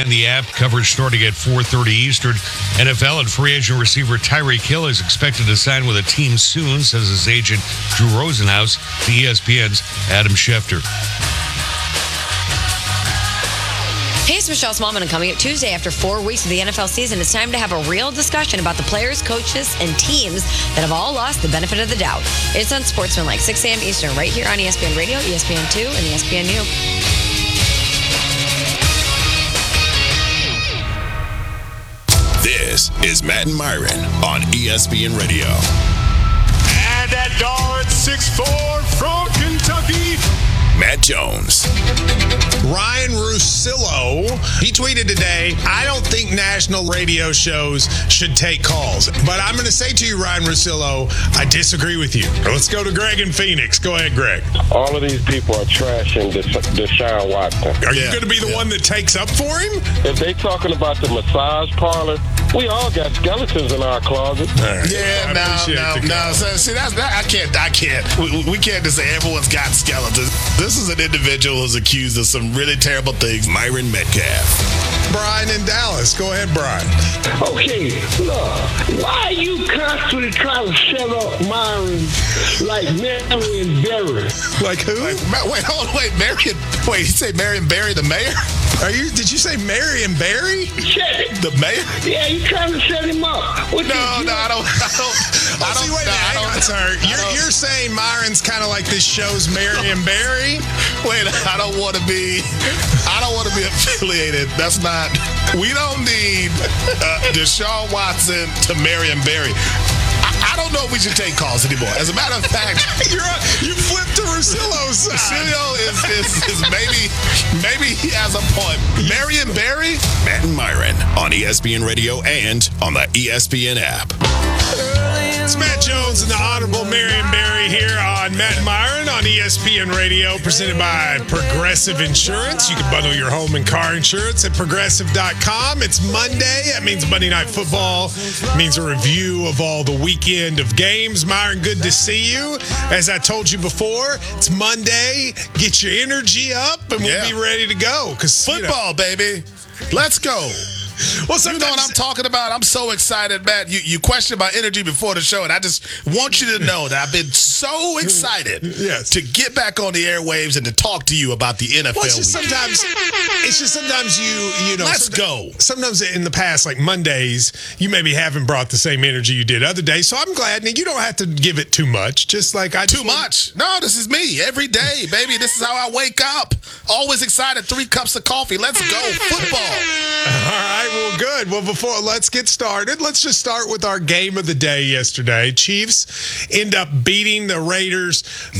and the app. Coverage starting at 4:30 Eastern. NFL and free agent receiver Tyreek Hill is expected to sign with a team soon, says his agent Drew Rosenhaus to ESPN's Adam Schefter. Hey, it's Michelle Smallman, and coming up Tuesday after 4 weeks of the NFL season, it's time to have a real discussion about the players, coaches, and teams that have all lost the benefit of the doubt. It's on Sportsman, 6 a.m. Eastern, right here on ESPN Radio, ESPN2, and ESPNU. This is Matt and Myron on ESPN Radio. And that guard, 6'4", from Kentucky, Matt Jones. Ryan Russillo, he tweeted today, I don't think national radio shows should take calls. But I'm going to say to you, Ryan Russillo, I disagree with you. Let's go to Greg in Phoenix. Go ahead, Greg. All of these people are trashing Deshaun Watson. Are you going to be the one that takes up for him? If they talking about the massage parlor, we all got skeletons in our closet. Right. Yeah, no. So, see, I can't. We can't just say everyone's got skeletons. This is an individual who's accused of some really terrible things. Myron Metcalf. Brian in Dallas. Go ahead, Brian. Okay, look, why are you constantly trying to set up Myron like Marion Barry? Like who? Wait, you say Marion Barry, the mayor? Did you say Marion Barry? The mayor? Yeah, you trying to set him up. I don't. Hang on, sir. You're saying Myron's kind of like this show's Marion Barry? Wait, I don't want to be affiliated. That's not. We don't need Deshaun Watson to Marion Barry. I don't know if we should take calls anymore. As a matter of fact, you flipped to Russillo's side. Russillo is maybe he has a point. Marion Barry? Matt and Myron on ESPN Radio and on the ESPN app. It's Matt Jones and the Honorable Marion Barry here on Matt and Myron on ESPN Radio, presented by Progressive Insurance. You can bundle your home and car insurance at Progressive.com. It's Monday. That means Monday Night Football. It means a review of all the weekend of games. Myron, good to see you. As I told you before, it's Monday. Get your energy up, and we'll be ready to go. Football, baby. Let's go. Well, you know what I'm talking about? I'm so excited, Matt. You questioned my energy before the show, and I just want you to know that I've been so excited to get back on the airwaves and to talk to you about the NFL. Well, it's just sometimes you know. Let's go. Sometimes in the past, like Mondays, you maybe haven't brought the same energy you did other days. So I'm glad. Now, you don't have to give it too much. Just like I. Too much? No, this is me every day, baby. This is how I wake up. Always excited. 3 cups of coffee. Let's go. Football. All right. Well, good. Well, let's get started. Let's just start with our game of the day yesterday. Chiefs end up beating the Raiders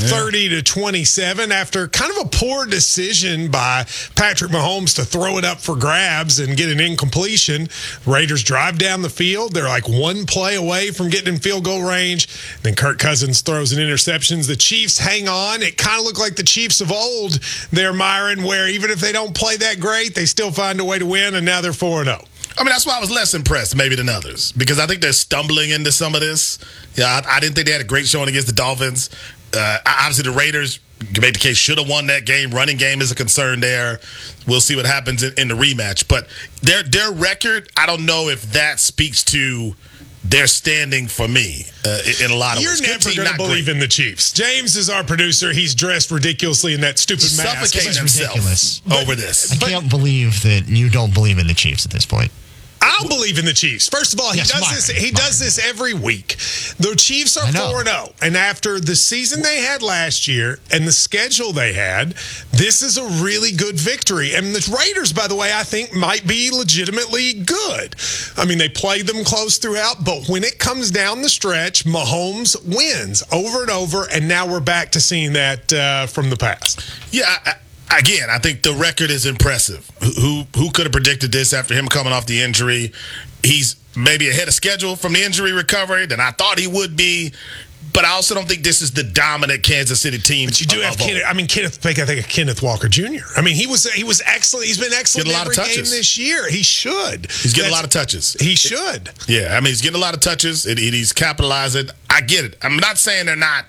30-27 after kind of a poor decision by Patrick Mahomes to throw it up for grabs and get an incompletion. Raiders drive down the field. They're like one play away from getting in field goal range. Then Kirk Cousins throws an interception. The Chiefs hang on. It kind of looked like the Chiefs of old there, Myron, where even if they don't play that great, they still find a way to win, and now they're 4-0. I mean, that's why I was less impressed maybe than others, because I think they're stumbling into some of this. Yeah, I didn't think they had a great showing against the Dolphins. Obviously, the Raiders, you make the case, should have won that game. Running game is a concern there. We'll see what happens in the rematch. But their record, I don't know if that speaks to their standing for me in a lot of ways. You're never going to believe in the Chiefs. James is our producer. He's dressed ridiculously in that stupid mask. Suffocating himself over this. I can't believe that you don't believe in the Chiefs at this point. I'll believe in the Chiefs. First of all, he does this every week. The Chiefs are 4-0. And after the season they had last year and the schedule they had, this is a really good victory. And the Raiders, by the way, I think might be legitimately good. I mean, they played them close throughout, but when it comes down the stretch, Mahomes wins over and over, and now we're back to seeing that from the past. Yeah, again, I think the record is impressive. Who could have predicted this after him coming off the injury? He's maybe ahead of schedule from the injury recovery than I thought he would be. But I also don't think this is the dominant Kansas City team. But you do have Kenneth Walker Jr. I mean, he was excellent. He's been excellent in every game this year. He should. He's getting a lot of touches. He should. Yeah, I mean, he's getting a lot of touches, and he's capitalizing. I get it. I'm not saying they're not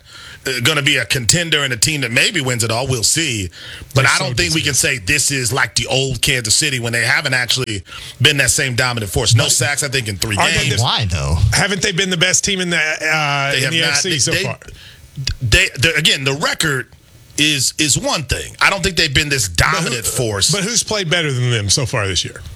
going to be a contender and a team that maybe wins it all. We'll see. But I don't think we can say this is like the old Kansas City when they haven't actually been that same dominant force. No sacks, I think, in 3 games. Why, though? Haven't they been the best team in the AFC so far? Again, the record is one thing. I don't think they've been this dominant force. But who's played better than them so far this year?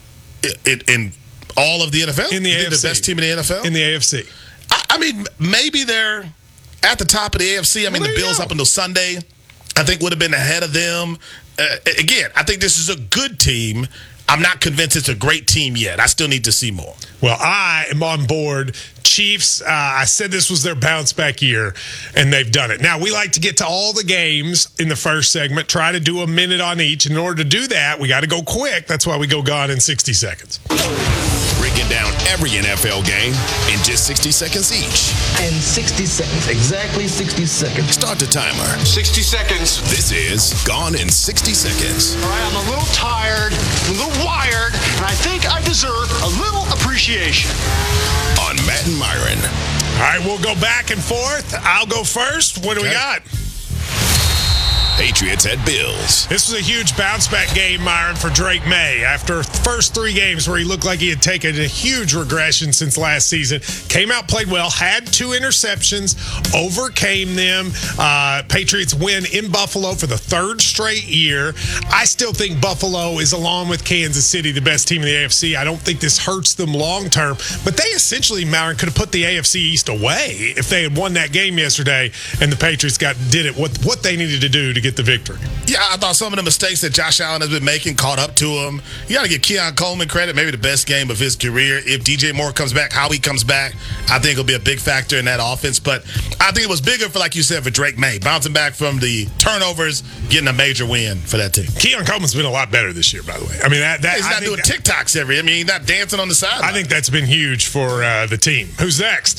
In all of the NFL? In the AFC. The best team in the NFL? In the AFC. I mean, maybe they're at the top of the AFC. I mean, the Bills up until Sunday, I think, would have been ahead of them. Again, I think this is a good team. I'm not convinced it's a great team yet. I still need to see more. Well, I am on board. Chiefs, I said this was their bounce back year, and they've done it. Now, we like to get to all the games in the first segment, try to do a minute on each. In order to do that, we got to go quick. That's why we go gone in 60 seconds. Breaking down every NFL game in just 60 seconds each. In 60 seconds. Exactly 60 seconds. Start the timer. 60 seconds. This is Gone in 60 Seconds. All right, I'm a little tired, a little wired, and I think I deserve a little appreciation. On Matt and Myron. All right, we'll go back and forth. I'll go first. What do we got? Patriots at Bills. This was a huge bounce-back game, Myron, for Drake May. After the first 3 games where he looked like he had taken a huge regression since last season, came out, played well, had 2 interceptions, overcame them. Patriots win in Buffalo for the 3rd straight year. I still think Buffalo is, along with Kansas City, the best team in the AFC. I don't think this hurts them long-term, but they essentially, Myron, could have put the AFC East away if they had won that game yesterday and the Patriots did it what they needed to do to get the victory. Yeah, I thought some of the mistakes that Josh Allen has been making caught up to him. You got to give Keon Coleman credit, maybe the best game of his career. If DJ Moore comes back, how he comes back, I think it'll be a big factor in that offense. But I think it was bigger for, like you said, for Drake May, bouncing back from the turnovers, getting a major win for that team. Keon Coleman's been a lot better this year, by the way. I mean, he's not doing TikToks he's not dancing on the sideline. I think that's been huge for the team. Who's next?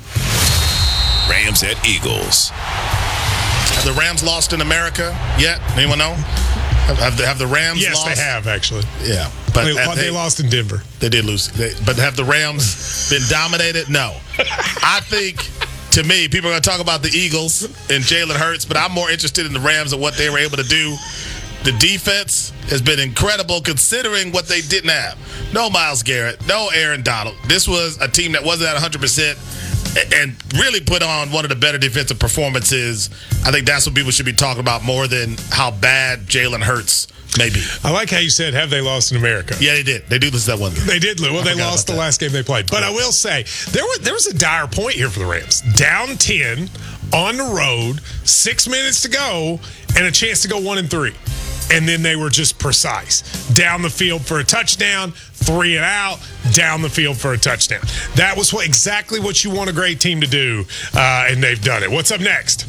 Rams at Eagles. Have the Rams lost in America yet? Anyone know? Have the Rams lost? Yes, they have, actually. Yeah. But they lost in Denver. They did lose. But have the Rams been dominated? No. I think, to me, people are going to talk about the Eagles and Jalen Hurts, but I'm more interested in the Rams and what they were able to do. The defense has been incredible considering what they didn't have. No Myles Garrett, no Aaron Donald. This was a team that wasn't at 100%. And really put on one of the better defensive performances. I think that's what people should be talking about more than how bad Jalen Hurts may be. I like how you said, have they lost in America? Yeah, they did. They did lose that one game. They did lose. Well, they lost the last game they played. But I will say, there was a dire point here for the Rams. Down 10, on the road, 6 minutes to go, and a chance to go 1-3. And then they were just precise. Down the field for a touchdown, 3 and out, down the field for a touchdown. That was exactly what you want a great team to do, and they've done it. What's up next?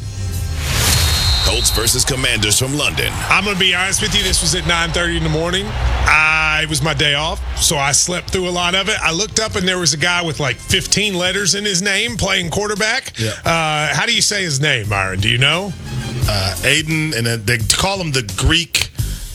Colts versus Commanders from London. I'm going to be honest with you. This was at 9:30 in the morning. It was my day off, so I slept through a lot of it. I looked up, and there was a guy with like 15 letters in his name playing quarterback. Yeah. How do you say his name, Myron? Do you know? Aiden, and they call him the Greek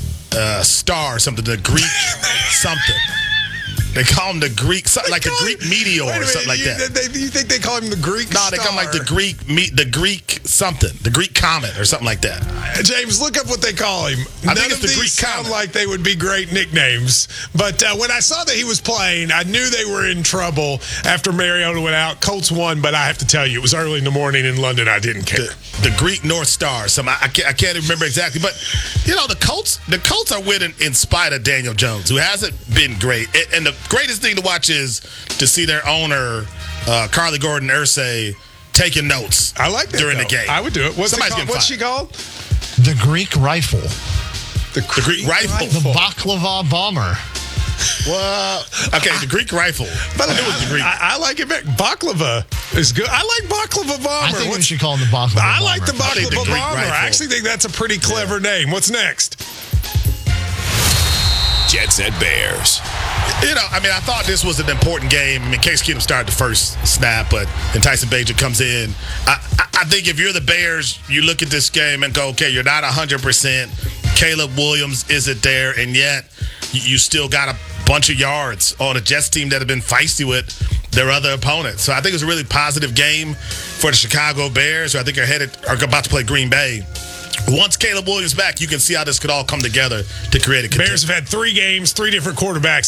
star or something, the Greek something. They call him the Greek, like a Greek meteor or something like that. You think they call him the Greek star? No, they call him like the Greek something, the Greek comet or something like that. James, look up what they call him. I think it's the Greek sound comet. like they would be great nicknames. But when I saw that he was playing, I knew they were in trouble after Mariota went out. Colts won, but I have to tell you, it was early in the morning in London. I didn't care. The Greek North Star. I can't even remember exactly. But, the Colts are winning in spite of Daniel Jones, who hasn't been great. And the greatest thing to watch is to see their owner, Carly Gordon Irsay, taking notes. I like that during the game. I would do it. What's she called? The Greek Rifle. The Greek Rifle. The Baklava Bomber. Well, okay, the Greek Rifle. But I like it back. Baklava is good. I like Baklava Bomber. I think we should call him the Baklava Bomber. I like the Baklava Bomber. Rifle. I actually think that's a pretty clever name. What's next? Jets at Bears. I thought this was an important game. Case Keenum started the first snap, but then Tyson Bagent comes in. I think if you're the Bears, you look at this game and go, okay, you're not 100%. Caleb Williams isn't there, and yet you still got a bunch of yards on a Jets team that have been feisty with their other opponents. So I think it was a really positive game for the Chicago Bears, who I think are about to play Green Bay. Once Caleb Williams back, you can see how this could all come together to create a contender. Bears have had 3 games, 3 different quarterbacks